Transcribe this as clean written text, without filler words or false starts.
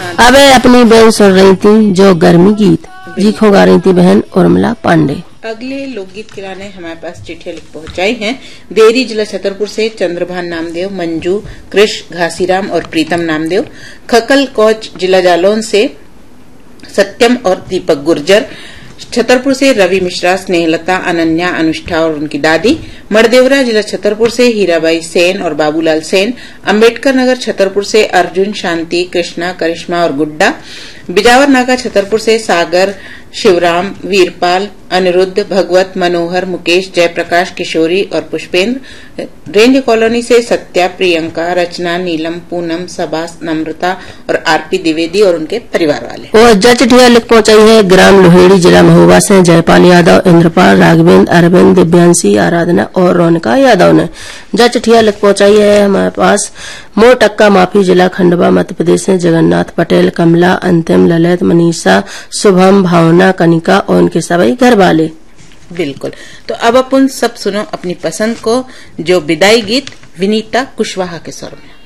अबे अपनी बहन सुन रही थी जो गर्मी गीत जी खो गा रही थी बहन उर्मिला पांडे। अगले लोकगीत खिलाने हमारे पास चिट्ठियां लिख पहुंचाई हैं। देरी जिला छतरपुर से चंद्रभान नामदेव, मंजू, कृष, घासीराम और प्रीतम नामदेव। खकल कोच जिला जालौन से सत्यम और दीपक गुर्जर। छतरपुर से रवि मिश्रा, स्नेहलता, अनन्या, अनुष्ठा और उनकी दादी। मड़देवरा जिला छतरपुर से हीराबाई सेन और बाबूलाल सेन। अम्बेडकर नगर छतरपुर से अर्जुन, शांति, कृष्णा, करिश्मा और गुड्डा। बिजावर नाका छतरपुर से सागर, शिवराम, वीरपाल, अनिरुद्ध, भगवत, मनोहर, मुकेश, जयप्रकाश, किशोरी और पुष्पेंद्र। रेंज कॉलोनी से सत्या, प्रियंका, रचना, नीलम, पूनम, सबास, नम्रता और आरपी द्विवेदी और उनके परिवार वाले। और चिट्ठियां लिख पहुंचाई है ग्राम लोहेड़ी जिला महोबा से जयपाल यादव, इंद्रपाल, राघवेंद्र, अरविंद, दिव्यांशी, आराधना और रौनका यादव ने। चिट्ठियां लिख पहुंचाई है हमारे पास मोरटक्का माफी जिला खंडवा मध्य प्रदेश से जगन्नाथ पटेल, कमला, अंतिम, ललित, मनीषा, शुभम, भावना, कनिका और उनके सभी घर वाले। बिल्कुल। तो अब अपन सब सुनो अपनी पसंद को जो विदाई गीत विनीता कुशवाहा के स्वर में।